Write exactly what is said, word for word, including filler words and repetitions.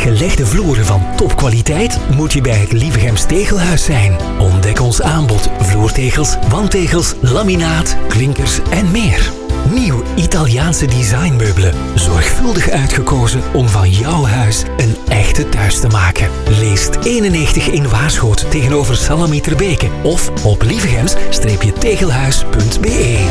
gelegde vloeren van topkwaliteit moet je bij het Lievegems Tegelhuis zijn. Ontdek ons aanbod vloertegels, wandtegels, laminaat, klinkers en meer. Nieuw Italiaanse designmeubelen. Zorgvuldig uitgekozen om van jouw huis een echte thuis te maken. Leest eenennegentig in Waarschoot tegenover Salamieterbeke of op lievegems tegelhuis punt be.